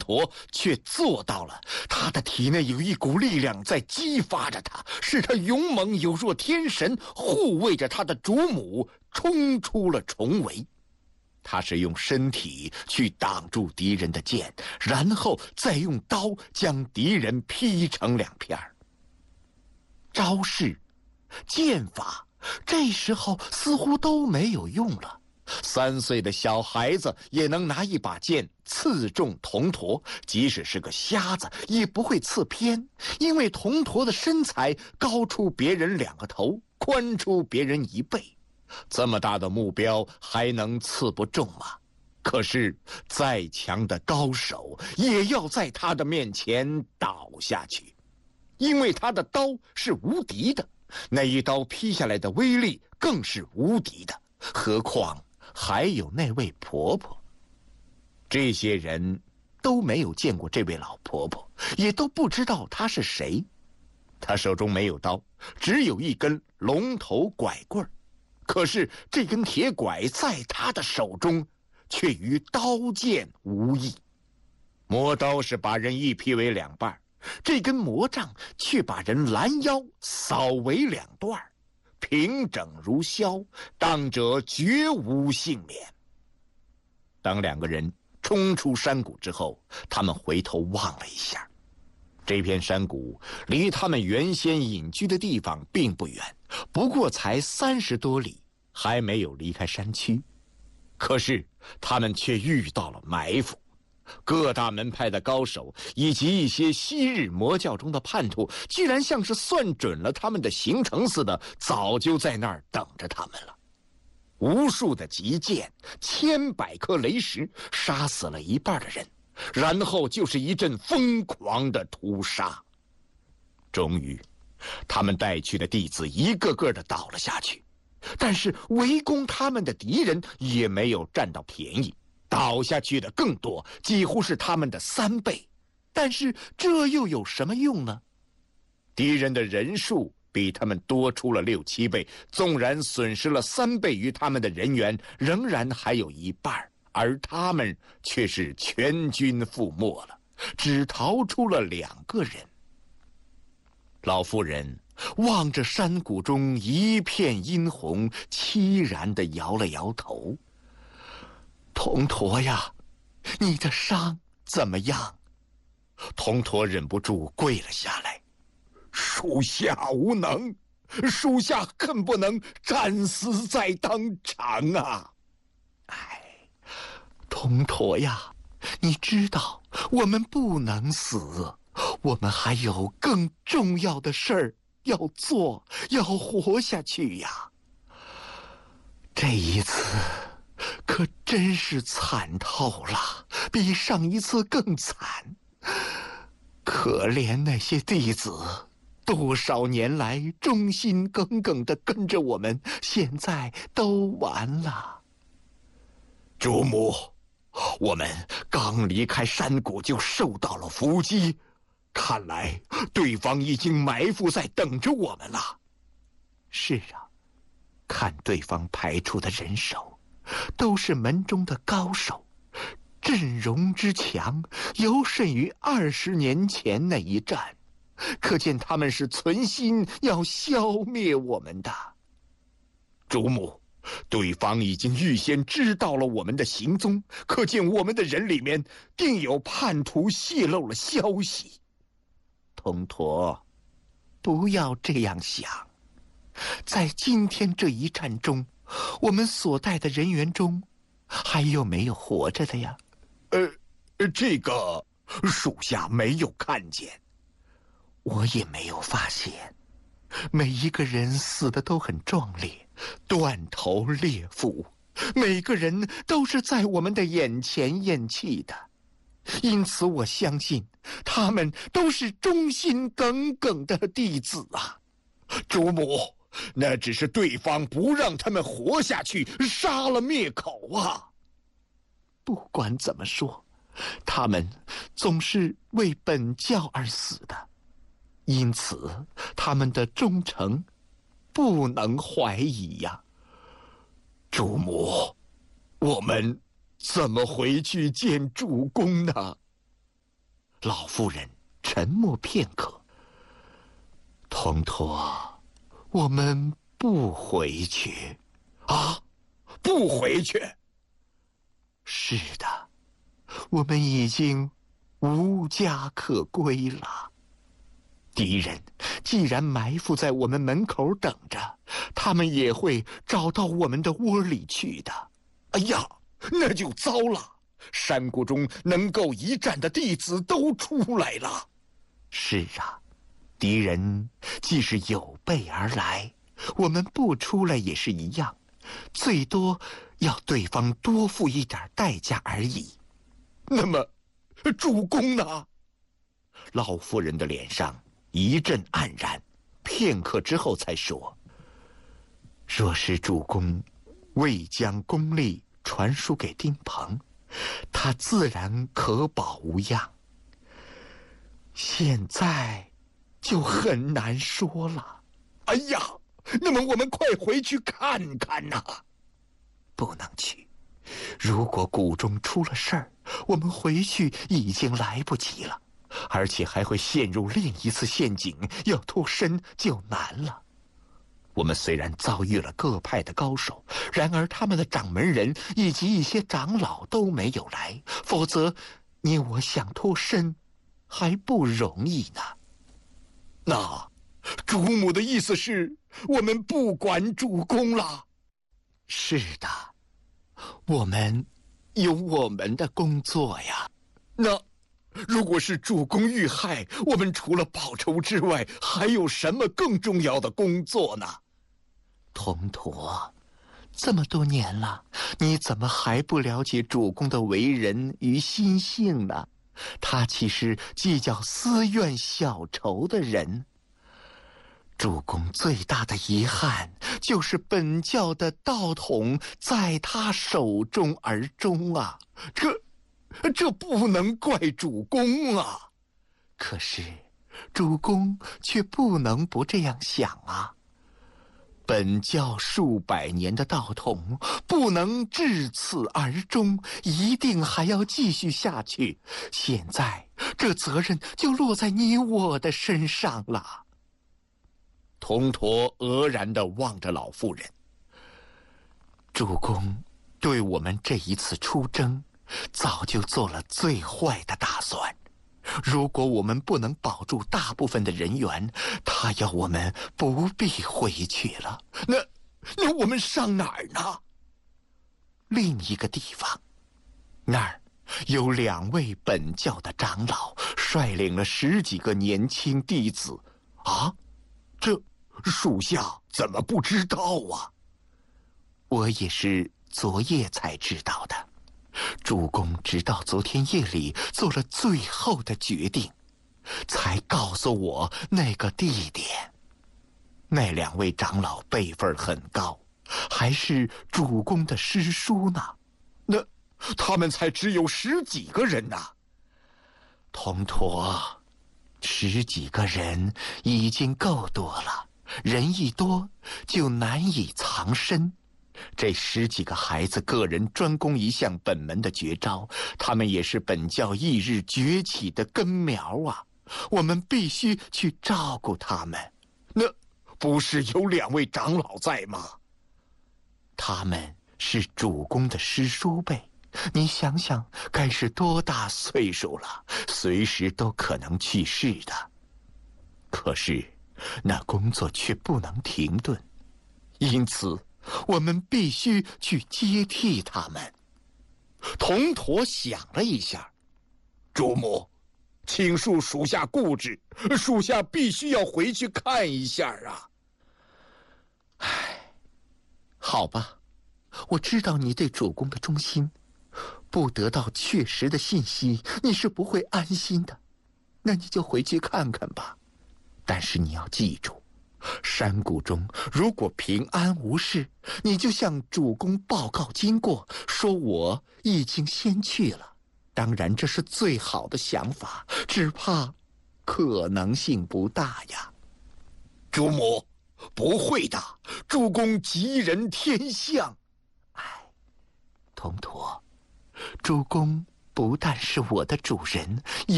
陀却做到了，他的体内有一股力量在激发着他，使他勇猛有若天神，护卫着他的主母冲出了重围。他是用身体去挡住敌人的剑，然后再用刀将敌人劈成2片。招式、剑法这时候似乎都没有用了。3岁的小孩子也能拿一把剑刺中铜驼，即使是个瞎子也不会刺偏，因为铜驼的身材高出别人2个头，宽出别人1倍。这么大的目标还能刺不中吗？可是再强的高手也要在他的面前倒下去，因为他的刀是无敌的，那一刀劈下来的威力更是无敌的，何况还有那位婆婆。这些人都没有见过这位老婆婆，也都不知道她是谁。她手中没有刀，只有一根龙头拐棍，可是这根铁拐在她的手中却与刀剑无异。磨刀是把人一劈为2半，这根魔杖却把人拦腰扫为2段，平整如削，当者绝无幸免。当2个人冲出山谷之后，他们回头望了一下，这片山谷离他们原先隐居的地方并不远，不过才30多里，还没有离开山区。可是他们却遇到了埋伏，各大门派的高手以及一些昔日魔教中的叛徒，居然像是算准了他们的行程似的，早就在那儿等着他们了。无数的急箭，千百颗雷石，杀死了1半的人，然后就是一阵疯狂的屠杀。终于，他们带去的弟子一个个的倒了下去，但是围攻他们的敌人也没有占到便宜，倒下去的更多，几乎是他们的3倍。但是这又有什么用呢？敌人的人数比他们多出了6、7倍，纵然损失了3倍于他们的人员，仍然还有1半，而他们却是全军覆没了，只逃出了2个人。老妇人望着山谷中一片殷红，凄然地摇了摇头。铜驼呀，你的伤怎么样？铜驼忍不住跪了下来。属下无能，属下恨不能战死在当场啊！哎，铜驼呀，你知道我们不能死，我们还有更重要的事儿要做，要活下去呀。这一次可真是惨透了，比上一次更惨。可怜那些弟子，多少年来忠心耿耿地跟着我们，现在都完了。主母，我们刚离开山谷就受到了伏击，看来对方已经埋伏在等着我们了。是啊，看对方排出的人手，都是门中的高手，阵容之强，尤甚于20年前那一战，可见他们是存心要消灭我们的。主母，对方已经预先知道了我们的行踪，可见我们的人里面定有叛徒泄露了消息。铜驼，不要这样想，在今天这一战中，我们所带的人员中，还有没有活着的呀？这个属下没有看见。我也没有发现，每一个人死的都很壮烈，断头裂腹，每个人都是在我们的眼前咽气的。因此我相信他们都是忠心耿耿的弟子啊。主母，那只是对方不让他们活下去，杀了灭口啊。不管怎么说，他们总是为本教而死的，因此他们的忠诚不能怀疑呀。主母，我们怎么回去见主公呢？ 老妇人沉默片刻。童托，我们不回去。啊，不回去？是的，我们已经无家可归了。敌人既然埋伏在我们门口等着，他们也会找到我们的窝里去的。哎呀，那就糟了！山谷中能够一战的弟子都出来了。是啊，敌人既是有备而来，我们不出来也是一样，最多要对方多付一点代价而已。那么，主公呢？老妇人的脸上一阵黯然，片刻之后才说：“若是主公未将功力传输给丁鹏，他自然可保无恙。现在就很难说了。哎呀，那么我们快回去看看呐！不能去，如果谷中出了事儿，我们回去已经来不及了，而且还会陷入另一次陷阱，要脱身就难了。我们虽然遭遇了各派的高手，然而他们的掌门人以及一些长老都没有来，否则你我想脱身还不容易呢。那主母的意思是，我们不管主公了？是的，我们有我们的工作呀。那如果是主公遇害，我们除了报仇之外，还有什么更重要的工作呢？童陀，这么多年了，你怎么还不了解主公的为人与心性呢？他其实计较私怨小仇的人。主公最大的遗憾，就是本教的道统在他手中而终啊！这不能怪主公啊。可是，主公却不能不这样想啊。本教数百年的道统不能至此而终，一定还要继续下去。现在这责任就落在你我的身上了。童陀愕然地望着老妇人。主公对我们这一次出征早就做了最坏的打算，如果我们不能保住大部分的人员，他要我们不必回去了。那我们上哪儿呢？另一个地方，那儿有2位本教的长老率领了10几个年轻弟子。啊，这属下怎么不知道啊？我也是昨夜才知道的。主公直到昨天夜里做了最后的决定，才告诉我那个地点。那2位长老辈分很高，还是主公的师叔呢。那他们才只有10几个人呢。童陀，10几个人已经够多了，人一多就难以藏身。这10几个孩子个人专攻一项本门的绝招，他们也是本教翌日崛起的根苗啊！我们必须去照顾他们。那不是有2位长老在吗？他们是主公的师叔辈，你想想，该是多大岁数了，随时都可能去世的。可是，那工作却不能停顿，因此我们必须去接替他们。童陀想了一下，主母，请恕属下固执，属下必须要回去看一下啊。唉，好吧，我知道你对主公的忠心，不得到确实的信息，你是不会安心的。那你就回去看看吧。但是你要记住，山谷中如果平安无事，你就向主公报告经过，说我已经先去了。当然这是最好的想法，只怕可能性不大呀。主母，不会的，主公吉人天相。哎，童陀，主公不但是我的主人，